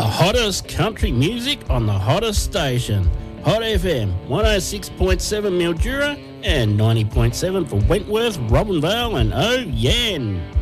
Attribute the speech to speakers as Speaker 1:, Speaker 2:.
Speaker 1: hottest country music on the hottest station. Hot FM, 106.7 Mildura and 90.7 for Wentworth, Robinvale and Oyen.